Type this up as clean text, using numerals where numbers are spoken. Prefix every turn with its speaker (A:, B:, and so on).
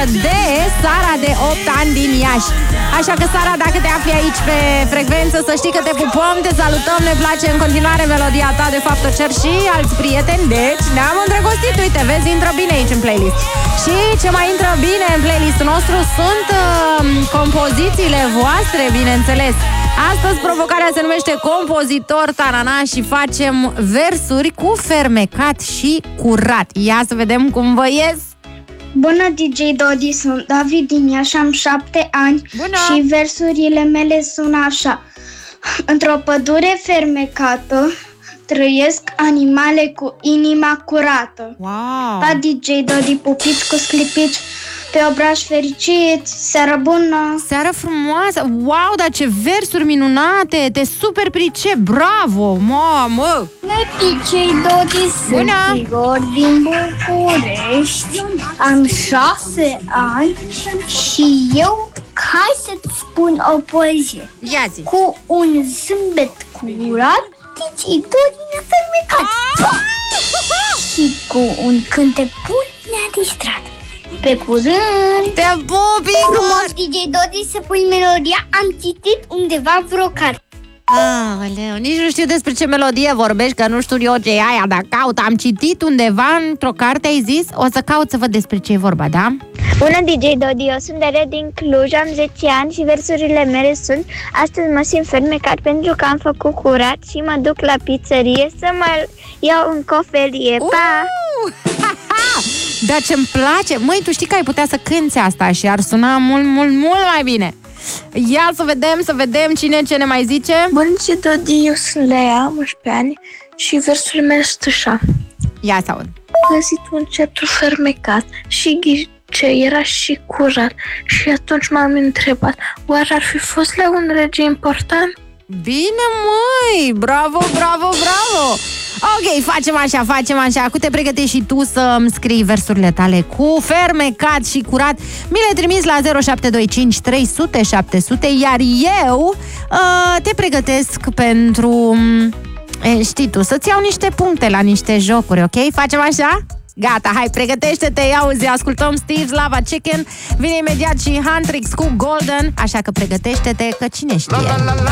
A: de Sara de 8 ani din Iași. Așa că, Sara, dacă te afli aici pe frecvență, să știi că te pupăm, te salutăm, ne place în continuare melodia ta, de fapt o cer și alți prieteni, deci ne-am îndrăgostit, uite, vezi, intră bine aici în playlist. Și ce mai intră bine în playlistul nostru sunt compozițiile voastre, bineînțeles. Astăzi provocarea se numește Compozitor Tanana și facem versuri cu fermecat și curat. Ia să vedem cum vă ies.
B: Bună, DJ Dodi, sunt David din Iași, am 7 ani.
A: Bună.
B: Și versurile mele sunt așa. Într-o pădure fermecată trăiesc animale cu inima curată.
A: Wow.
B: Pa, DJ Dodi, pupici cu sclipici, pe obraj fericit, seară bună.
A: Seară frumoasă. Wow, dar ce versuri minunate. Te super pricep, bravo, mamă.
B: DJ Dodi, sunt Igor din București, am 6 ani și eu, hai să-ți spun o poezie.
A: Ia zi.
B: Cu un zâmbet curat, DJ Dodi ne-a fermecat. Și cu un cântec bun ne-a distrat. Pe curând!
A: Te pup, Igor!
B: Frumos, DJ Dodi, să pui melodia. Am citit undeva vreo carte.
A: Aoleu, nici nu știu despre ce melodie vorbești, că nu știu eu ce e aia, dar caut. Am citit undeva într-o carte, ai zis? O să caut să văd despre ce e vorba, da?
B: Bună, DJ Dodi, eu sunt Daria din Cluj, am 10 ani și versurile mele sunt: astăzi mă simt fermecat pentru că am făcut curat și mă duc la pizzerie să mă iau în cofelie. Pa!
A: Dar ce-mi place, măi, tu știi că ai putea să cânti asta și ar suna mult, mult, mult mai bine. Ia să vedem cine ce ne mai zice.
C: Bună, Dodi, eu sunt Lea, am 11 ani și versurile mele sunt așa.
A: Ia să aud.
C: Am găsit un certul fermecat și ghice, era și curat. Și atunci m-am întrebat, oare ar fi fost la un rege important?
A: Bine, măi, bravo, bravo, bravo. Ok, facem așa. Cu te pregătești și tu să-mi scrii versurile tale cu fermecat și curat. Mi le trimis la 0725 300 700, iar eu te pregătesc pentru, știi tu, să-ți iau niște puncte la niște jocuri, ok? Facem așa? Gata, hai, pregătește-te, auzi, ascultăm Steve's Lava Chicken, vine imediat și Huntrix cu Golden, așa că pregătește-te, că cine știe.